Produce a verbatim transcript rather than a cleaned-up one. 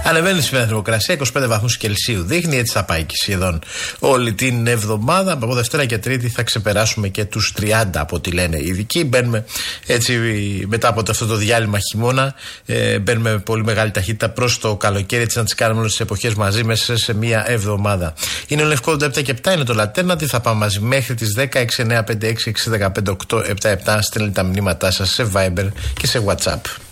Ανεβαίνει σήμερα η θερμοκρασία, είκοσι πέντε βαθμούς Κελσίου δείχνει, έτσι θα πάει και σχεδόν όλη την εβδομάδα. Από Δευτέρα και Τρίτη θα ξεπεράσουμε και τους τριάντα από ό,τι λένε οι ειδικοί. Μπαίνουμε έτσι μετά από αυτό το διάλειμμα χειμώνα, ε, μπαίνουμε με πολύ μεγάλη ταχύτητα προς το καλοκαίρι, έτσι να τις κάνουμε όλες τις εποχές μαζί μέσα σε μία εβδομάδα. Είναι ο Λευκό επτά και επτά, είναι το Λατέρνα. Τι θα πάμε μαζί μέχρι τις δέκα, έξι εννιά πέντε έξι έξι ένα πέντε οκτώ επτά επτά. Στέλνετε τα μηνύματά σας σε Viber και σε WhatsApp.